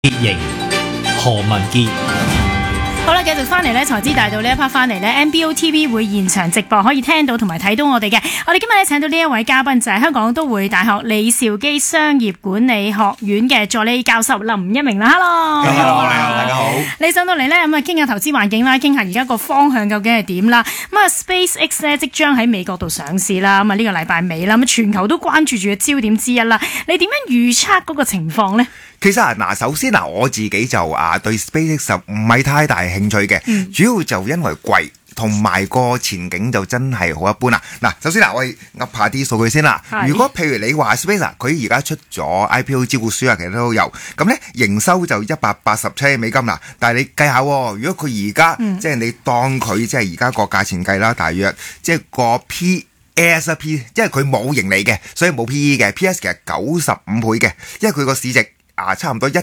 傑型何文傑。 好啦，繼續翻嚟咧，財資大道呢一 part 翻嚟咧 ，MBO TV 會現場直播，可以聽到同埋睇到我哋嘅。我哋今日咧請到呢一位嘉賓就係香港都會大學李兆基商業管理學院嘅助理教授林一鳴啦。Hello， 你好，大家好。 你上到嚟咧咁啊，傾下投資環境啦，傾下而家個方向究竟係點啦。咁啊，SpaceX 咧即將喺美國度上市啦，咁啊呢個禮拜尾啦，咁全球都關注住嘅焦點之一啦。你點樣預測嗰個情況呢？ 其實首先我自己就對 SpaceX 唔係太大興趣嘅，主要就因為貴，同埋個前景就真係好一般啦。首先我哋噏下啲數據先啦。如果譬如你話 SpaceX 佢而家出咗 IPO 招股書啊，其實都有，咁呢營收就187億美金啦。但係你計下，如果佢而家即係你當佢即係而家個價錢計啦，大約即係個 P/S/P， 即係佢冇盈利嘅，所以冇 PE 嘅 PS 其實95倍嘅，因為佢個市值差唔多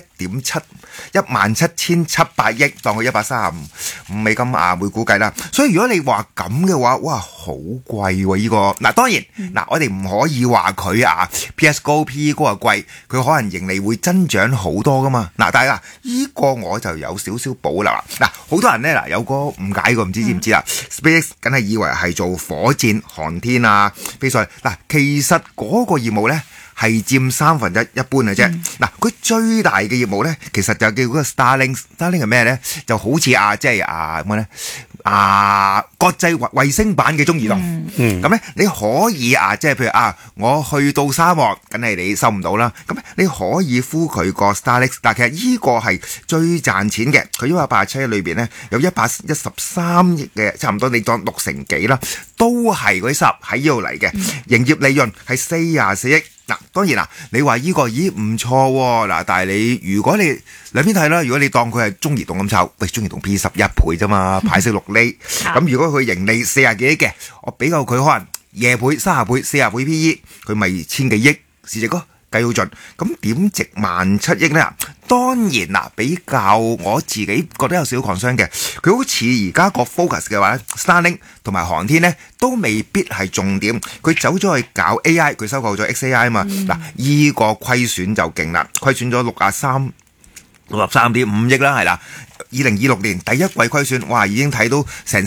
117,700億，當佢135美金每股計啦。所以如果你話咁嘅話，哇，好貴喎呢個。當然我哋唔可以話佢PS 高 PE 高貴，佢可能盈利會增長好多噶嘛。但係呢個我就有少少保留啦。好多人呢有個誤解過，唔知唔知啦。SpaceX 梗係以為係做火箭航天飛上去。其實嗰個業務呢係佔1/3一般嘅啫。佢最大嘅業務咧，其實就叫嗰個 Starlink。Starlink 係咩咧？就好似即係乜咧？國際衛星版嘅中移動。咁咧你可以即係譬如我去到沙漠，梗係你收唔到啦。咁你可以敷佢個 Starlink。但其實呢個係最賺錢嘅。佢187億裏邊咧，有113億嘅，差唔多你當60幾啦，都係嗰啲收入喺呢度嚟嘅。營業利潤係44億。當然你話呢個唔錯喎。但係如果你兩邊睇啦，如果你當佢係中移動咁炒，喂，中移動 P11 倍啫嘛，派息6厘。咁如果佢盈利40幾億嘅，我比較佢可能20倍、30倍、40倍 PE， 佢咪1000幾億市值咯，計好盡。咁點值17億呢？當然比較我自己覺得有少少 concern 嘅，佢好似而家個 focus 嘅話 Starlink 同埋航天呢都未必係重點。佢走咗去搞 AI， 佢收購咗 XAI 啊嘛。依個虧損就勁啦，虧損咗63.5億啦，係啦。2026年第一季虧損，哇，已經睇到成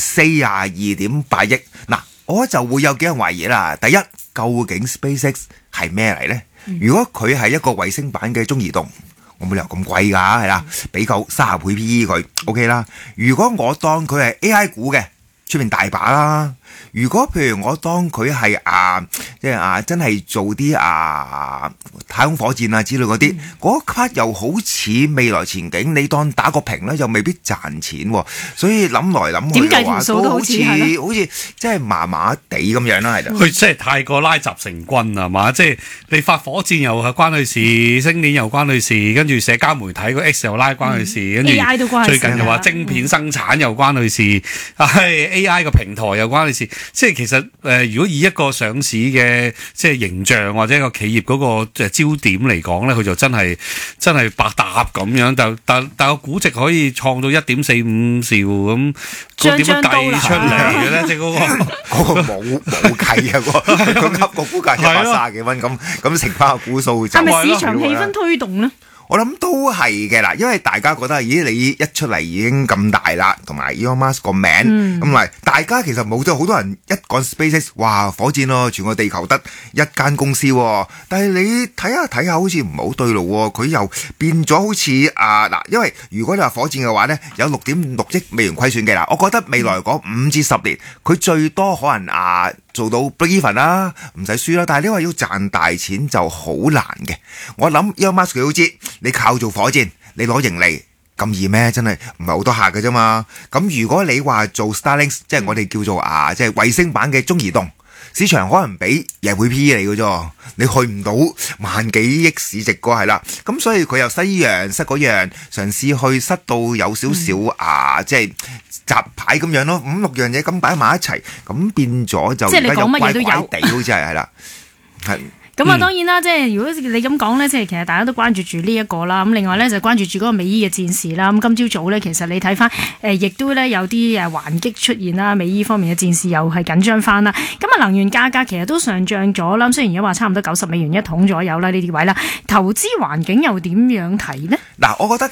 42.8億。我就會有幾人懷疑啦。第一，究竟 SpaceX 係咩嚟呢？如果佢係一個衛星版嘅中移動，我冇理由咁貴㗎，係啦，俾夠30倍 PE 佢 OK 啦。如果我當佢係 AI 股嘅，出面大把啦。如果譬如我當佢係即係真係做啲太空火箭之類嗰啲，嗰 part 又好似未來前景，你當打個平咧，又未必賺錢喎。所以諗來諗去嘅話，都好似即係麻麻地咁樣啦，係啦。 佢即係太過拉雜成軍係嘛？即係你發火箭又係關佢事，星鏈又關佢事，跟住社交媒體個 X 又拉關佢事，跟住 AI 都關佢事， 最近又話晶片生產又關佢事，AI 個平台又關佢事。即係其實如果以一個上市嘅即係形象或者一個企業嗰個焦點嚟講咧，佢就真係百搭咁樣。但個估值可以創到1.45兆咁，佢點樣計出嚟嘅咧？即係嗰個冇計啊！佢吸個股價130幾蚊咁乘翻個股數就係咪市場氣氛推動咧？ 我諗都係嘅啦，因為大家覺得咦，你一出嚟已經咁大啦，同埋 Elon Musk 個名咁咪，大家其實冇咗好多人一講 SpaceX， 哇，火箭咯，全個地球得一間公司，但係你睇下好似唔係好對路喎，佢又變咗好似因為如果你話火箭嘅話呢，有6.6億美元虧損嘅啦，我覺得未來嗰5至10年，佢最多可能做到 break even 啦，唔使輸啦。但係你話要賺大錢就好難嘅。我諗 Elon Musk 佢都知，你靠做火箭，你攞盈利咁易咩？真係唔係好多客嘅啫嘛。咁如果你話做 Starlink， 即係我哋叫做即係衛星版嘅中移動，市場可能俾20倍 PE 嚟嘅啫，你去唔到萬幾億市值個係啦。咁所以佢又失依樣失嗰樣，嘗試去失到有少少即係雜牌咁樣咯，5-6樣嘢咁擺埋一齊，咁變咗就即係你講乜嘢都有怪怪地好似係啦，係。 咁啊，當然啦，即係如果你咁講咧，即係其實大家都關注住呢一個啦。咁另外咧就關注住嗰個美伊嘅戰事啦。咁今朝早咧，其實你睇翻亦都咧有啲還擊出現啦。美伊方面嘅戰事又係緊張翻啦。咁啊，能源價格其實都上漲咗啦。雖然而家話差唔多90美元一桶左右啦，呢啲位啦，投資環境又點樣睇呢？ 嗱，我覺得